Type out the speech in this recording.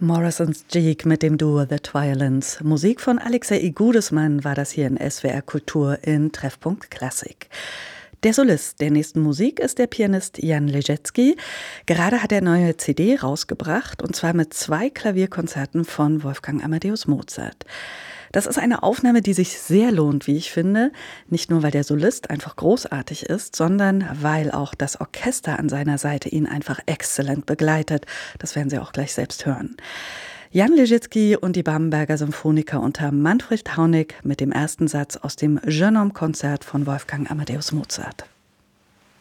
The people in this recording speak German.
Morrison's Jeek mit dem Duo The Twilins. Musik von Alexei Igudesmann war das hier in SWR Kultur in Treffpunkt Klassik. Der Solist der nächsten Musik ist der Pianist Jan Ležecký. Gerade hat er neue CD rausgebracht, und zwar mit 2 Klavierkonzerten von Wolfgang Amadeus Mozart. Das ist eine Aufnahme, die sich sehr lohnt, wie ich finde. Nicht nur, weil der Solist einfach großartig ist, sondern weil auch das Orchester an seiner Seite ihn einfach exzellent begleitet. Das werden Sie auch gleich selbst hören. Jan Ležecký und die Bamberger Symphoniker unter Manfred Haunig mit dem ersten Satz aus dem Jeune Homme Konzert von Wolfgang Amadeus Mozart.